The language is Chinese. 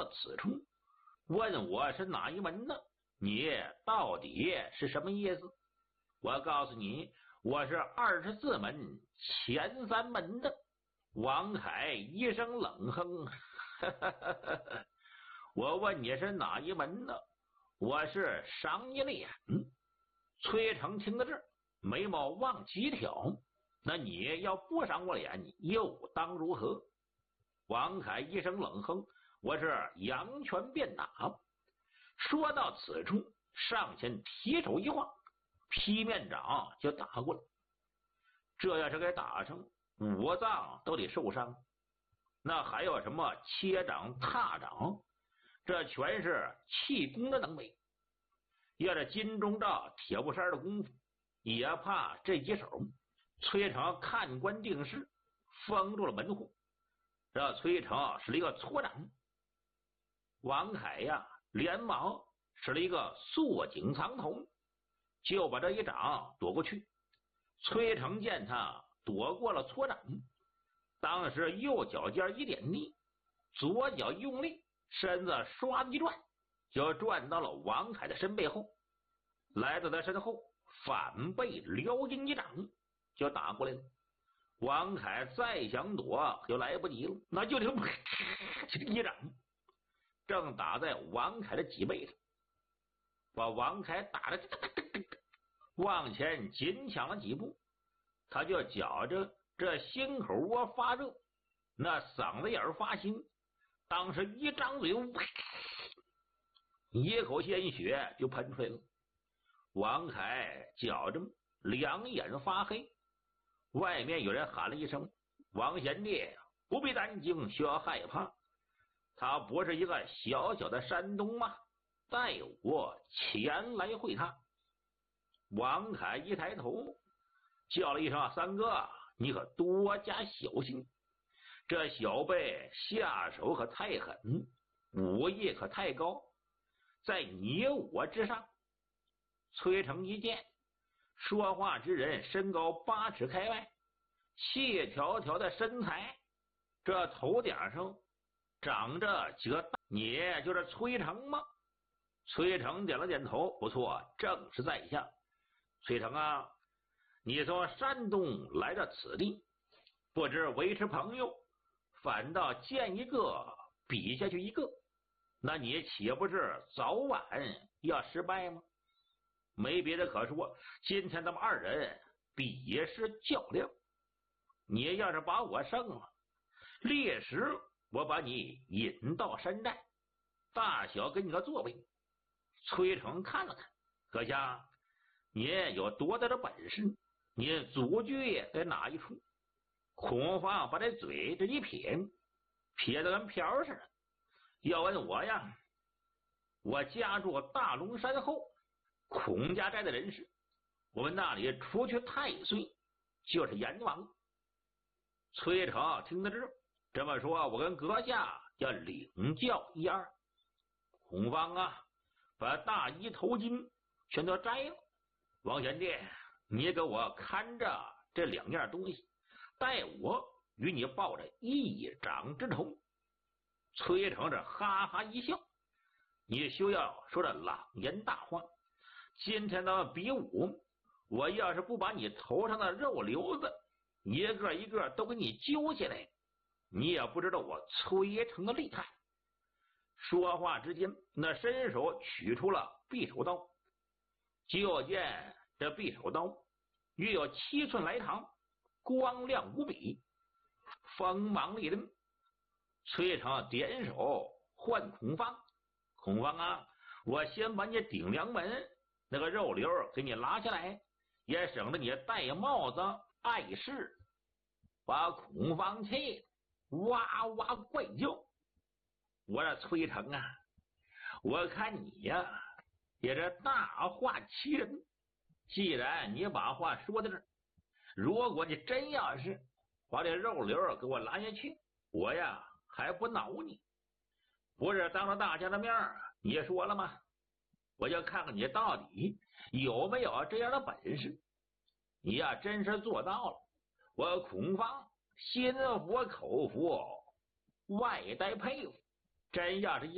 此处，问我是哪一门的，你到底是什么意思？我告诉你，我是24门前3门的。王凯一声冷哼，我问你是哪一门的，我是赏你脸。崔成听到这儿，眉毛往起挑，那你要不赏我脸，又当如何？王凯一声冷哼，我是扬拳便打。说到此处，上前提手一晃，劈面掌就打过来。这要是给打成5脏都得受伤，那还有什么切掌踏掌，这全是气功的能为。要是金钟罩铁布衫的功夫，也怕这几手。崔成看官定势，封住了门户。这崔成使了一个搓掌，王凯呀连忙使了一个缩颈藏头，就把这一掌躲过去。崔成见他躲过了搓掌，当时右脚尖一点地，左脚用力，身子唰一转，就转到了王凯的身背后，来到他身后，反背撩筋一掌就打过来了。王凯再想躲就来不及了，那就一掌正打在王凯的脊背上，把王凯打得往前紧抢了几步，他就觉着这心口窝发热，那嗓子眼发青，当时一张嘴，一口鲜血就喷出来了。王凯觉着两眼发黑，外面有人喊了一声：“王贤弟，不必担惊，需要害怕，他不是一个小小的山东吗？带我前来会他。”王凯一抬头，叫了一声：“三哥，你可多加小心，这小辈下手可太狠，武艺可太高，在你我之上。”崔成一见，说话之人身高8尺开外，细条条的身材，这头顶上长着几个大，你就是崔成吗？崔成点了点头，不错，正是在下。崔成啊，你从山东来到此地，不知维持朋友，反倒见一个比下去一个，那你岂不是早晚要失败吗？没别的可说，今天咱们2人比试较量，你要是把我胜了，立时我把你引到山寨，大小给你个座位。崔成看了看，阁下，你有多大的本事？你祖居在哪一处？孔方把这嘴这一撇，撇得跟瓢似的。要问我呀，我家住大龙山后孔家寨的人士，我们那里除去太岁就是阎王。崔成听得这么说，我跟阁下要领教一二。孔方啊，把大衣头巾全都摘了。王贤弟，你给我看着这2样东西，待我与你报着一掌之仇。崔成这哈哈一笑，你休要说这朗言大话，今天咱们比武，我要是不把你头上的肉瘤子一个一个都给你揪下来，你也不知道我崔成的厉害。说话之间，那伸手取出了匕首刀，就见这匕首刀约有7寸来长，光亮无比，锋芒利刃。崔成点手唤孔方，孔方啊，我先把你顶梁门那个肉瘤给你拉下来，也省得你戴帽子碍事。把孔方气得哇哇怪叫。我说崔成啊，我看你呀也是大话欺人，既然你把话说到这儿，如果你真要是把这肉瘤给我拉下去，我呀还不挠你。不是当着大家的面你也说了吗？我就看看你到底有没有这样的本事。你呀真是做到了，我孔方心服口服，外带佩服。真要是